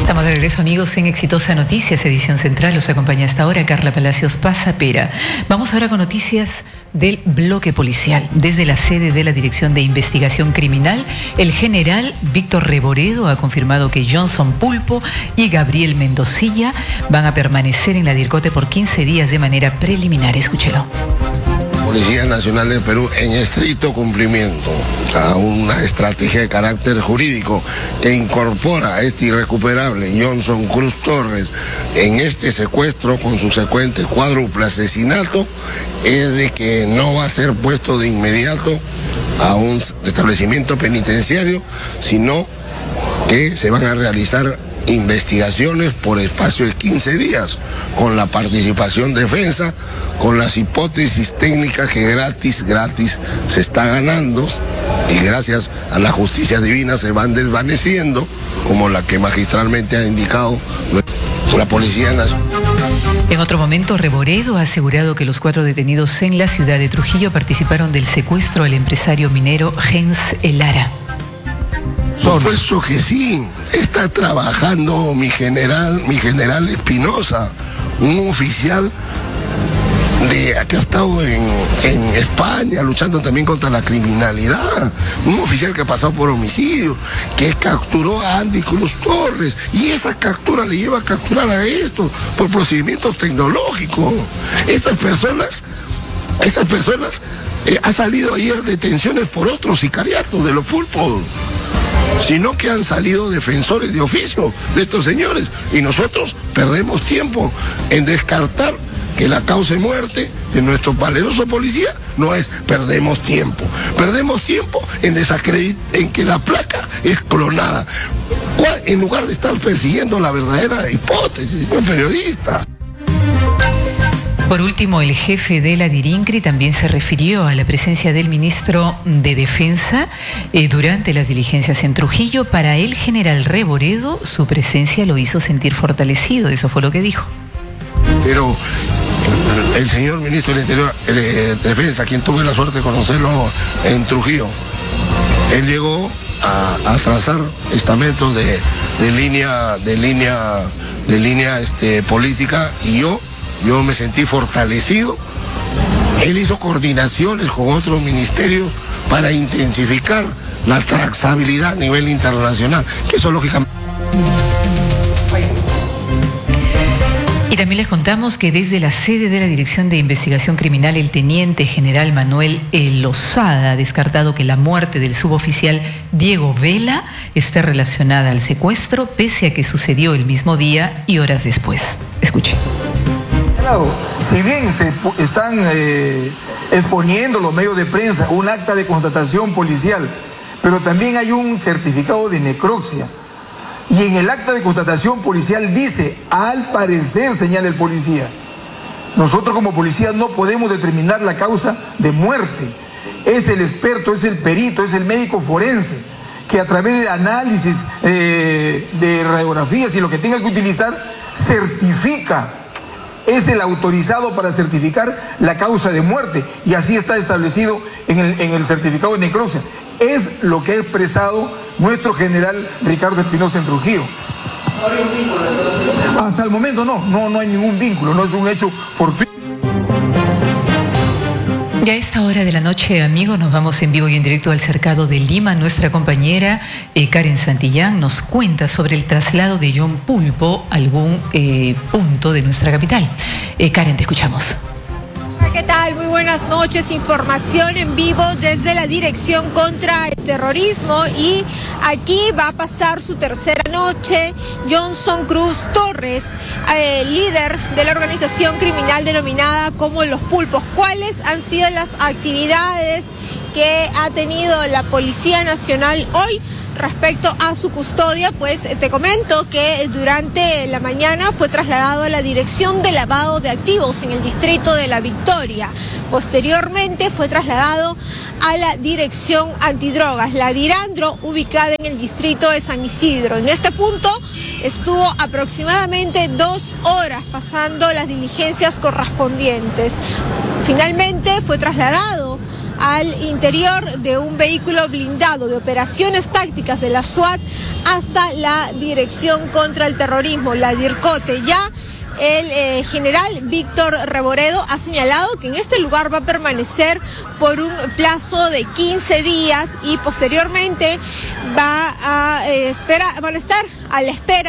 Estamos de regreso, amigos, en Exitosa Noticias, edición central. Los acompaña hasta ahora Carla Palacios Pasapera. Vamos ahora con noticias del bloque policial. Desde la sede de la Dirección de Investigación Criminal, el general Víctor Reboredo ha confirmado que Johnson Pulpo y Gabriel Mendocilla van a permanecer en la DIRCOTE por 15 días de manera preliminar. Escúchelo. Policía Nacional del Perú, en estricto cumplimiento a una estrategia de carácter jurídico que incorpora a este irrecuperable Johnson Cruz Torres en este secuestro con su secuente cuádruple asesinato, es de que no va a ser puesto de inmediato a un establecimiento penitenciario, sino que se van a realizar investigaciones por espacio de 15 días, con la participación de defensa, con las hipótesis técnicas que gratis se está ganando y gracias a la justicia divina se van desvaneciendo, como la que magistralmente ha indicado la Policía Nacional. En otro momento, Reboredo ha asegurado que los 4 detenidos en la ciudad de Trujillo participaron del secuestro al empresario minero Gens Elara. Por supuesto que sí, está trabajando mi general Espinosa, un oficial que ha estado en España luchando también contra la criminalidad, un oficial que ha pasado por homicidio, que capturó a Andy Cruz Torres, y esa captura le lleva a capturar a estos por procedimientos tecnológicos. Estas personas ha salido ayer detenciones por otros sicariatos de los pulpos, sino que han salido defensores de oficio de estos señores, y nosotros perdemos tiempo en descartar que la causa de muerte de nuestro valeroso policía no es, perdemos tiempo en que la placa es clonada, en lugar de estar persiguiendo la verdadera hipótesis, señor periodista. Por último, el jefe de la DIRINCRI también se refirió a la presencia del ministro de Defensa durante las diligencias en Trujillo. Para el general Reboredo, su presencia lo hizo sentir fortalecido, eso fue lo que dijo. Pero el señor ministro del Interior de Defensa, quien tuve la suerte de conocerlo en Trujillo, él llegó a trazar estamentos de línea política, y yo me sentí fortalecido. Él hizo coordinaciones con otros ministerios para intensificar la trazabilidad a nivel internacional, que eso lógicamente... Y también les contamos que desde la sede de la Dirección de Investigación Criminal, el teniente general Manuel Lozada ha descartado que la muerte del suboficial Diego Vela esté relacionada al secuestro, pese a que sucedió el mismo día y horas después. Escuche. Si bien se están exponiendo los medios de prensa un acta de constatación policial, pero también hay un certificado de necropsia. Y en el acta de constatación policial dice, al parecer, señala el policía. Nosotros como policía no podemos determinar la causa de muerte. Es el experto, es el perito, es el médico forense, que a través de análisis de radiografías y lo que tenga que utilizar, certifica. Es el autorizado para certificar la causa de muerte, y así está establecido en el certificado de necropsia. Es lo que ha expresado nuestro general Ricardo Espinosa en Trujillo. ¿No hay un vínculo? Hasta el momento no hay ningún vínculo, no es un hecho fortuito. Ya a esta hora de la noche, amigos, nos vamos en vivo y en directo al Cercado de Lima. Nuestra compañera Karen Santillán nos cuenta sobre el traslado de John Pulpo a algún punto de nuestra capital. Karen, te escuchamos. ¿Qué tal? Muy buenas noches. Información en vivo desde la Dirección contra el Terrorismo, y aquí va a pasar su tercera noche Johnson Cruz Torres, líder de la organización criminal denominada como Los Pulpos. ¿Cuáles han sido las actividades que ha tenido la Policía Nacional hoy respecto a su custodia? Pues te comento que durante la mañana fue trasladado a la Dirección de Lavado de Activos en el distrito de La Victoria. Posteriormente fue trasladado a la Dirección Antidrogas, la Dirandro, ubicada en el distrito de San Isidro. En este punto estuvo aproximadamente 2 horas pasando las diligencias correspondientes. Finalmente fue trasladado al interior de un vehículo blindado de operaciones tácticas de la SWAT hasta la Dirección contra el Terrorismo, la DIRCOTE. Ya el general Víctor Reboredo ha señalado que en este lugar va a permanecer por un plazo de 15 días y posteriormente van a estar a la espera